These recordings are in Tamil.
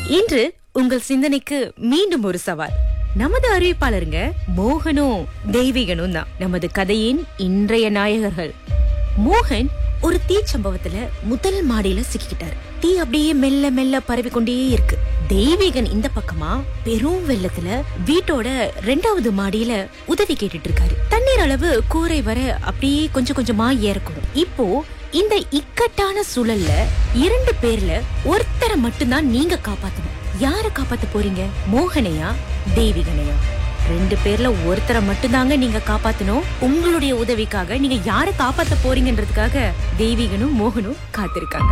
இன்று உங்கள் சிந்தனைக்கு மீண்டும் ஒரு சவால். நமது அறிவிப்பாளருங்க மோகனும் தெய்வீகனும் தான் நமது கதையின் இன்றைய நாயகர்கள். மோகன் ஒரு தீ சம்பவத்துல முதல் மாடியில சிக்கிக்கிட்டாரு. தீ அப்படியே மெல்ல மெல்ல பரவி கொண்டே இருக்கு. தெய்வீகன் இந்த பக்கமா பெரும் வெள்ளத்துல வீட்டோட 2வது மாடியில உதவி கேட்டுட்டு இருக்காரு. தண்ணீர் அளவு கூரை வர அப்படியே கொஞ்சம் கொஞ்சமா ஏறக்கூடும். இப்போ இந்த இக்கட்டான சூழல்ல 2 பேர்ல ஒருத்தரை மட்டும்தான் நீங்க காப்பாத்தணும். யார காப்பாத்த போறீங்க? மோகனையா தெய்வீகனையா? 2 பேர்ல ஒருத்தரை மட்டும்தாங்க நீங்க காப்பாத்தணும். உங்களுடைய உதவிக்காக நீங்க யார காப்பாத்த போறீங்கன்றதுக்காக தெய்வீகனும் மோகனும் காத்திருக்காங்க.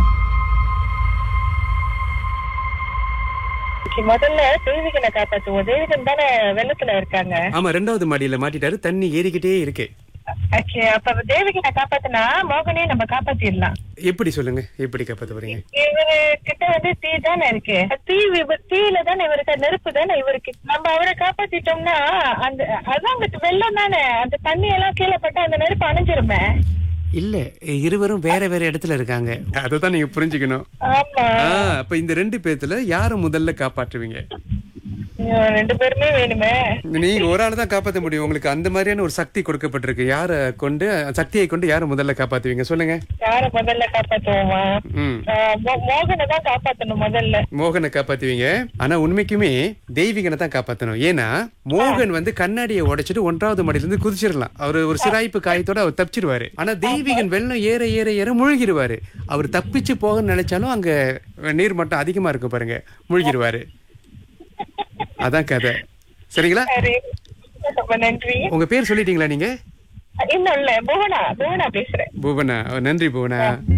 முதல்ல தெய்வீகனை காப்பாத்துவோம். தெய்வீகன் தானே வெள்ளத்துல இருக்காங்க. ஆமா, 2வது மாடியில மாட்டிட்டாரு. தண்ணி ஏறிக்கிட்டே இருக்கு. அப்ப தெய்வீகனை காப்பாத்தினா மோகனே நம்ம காப்பாத்திடலாம். எப்படி சொல்லுங்க, எப்படி காப்பாத்த போறீங்க? இவரு கிட்ட தீ தானே இருக்கு. தீயில தானே இவருக்கு, நெருப்பு தானே இவருக்கு. நம்ம அவரை காப்பாத்திட்டோம்னா அந்த அதான் வெள்ளம் தானே, அந்த தண்ணி எல்லாம் கீழே பட்டு அந்த நெருப்பு அணைஞ்சிருமே. இல்ல, இருவரும் வேற வேற இடத்துல இருக்காங்க. அததான் நீங்க புரிஞ்சுக்கணும். ஆமா, அப்ப இந்த 2 பேத்துல யார முதல்ல காப்பாற்றுவீங்க? 2 பேருமே வேணுமே. நீங்க ஒரு ஆள் தான் காப்பாத்த முடியும். உங்களுக்கு அந்த மாதிரியான ஒரு சக்தி கொடுக்கப்பட்டிருக்கு. யார கொண்டு, சக்தியை கொண்டு யார முதல்ல காப்பாத்துவீங்க சொல்லுங்க. யார முதல்ல காப்பாத்துவோமா? மோகனை தான் காப்பாத்தணும் முதல்ல. மோகனை காப்பாத்துவீங்க. ஆனா உண்மைக்குமே தெய்வீகனை தான் காப்பாத்தணும். ஏன்னா மோகன் கண்ணாடியை உடைச்சிட்டு 1வது மாடியில இருந்து குதிச்சிடலாம். அவரு ஒரு சிராய்ப்பு காயத்தோட அவர் தப்பிச்சிருவாரு. ஆனா தெய்வீகன் வெள்ளம் ஏற ஏற ஏற முழுகிடுவாரு. அவர் தப்பிச்சு போக நினைச்சாலும் அங்க நீர் மட்டம் அதிகமா இருக்கும் பாருங்க, முழுகிடுவாரு. அதான் கதை. சரிங்களா? நன்றி. உங்க பேர் சொல்லிட்டீங்களா நீங்க? இன்னும் இல்ல, புவனா பேசுறேன். புவனா. நன்றி புவனா.